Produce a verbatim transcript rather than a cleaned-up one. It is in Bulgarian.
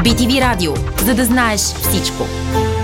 би ти ви Радио, за да знаеш всичко.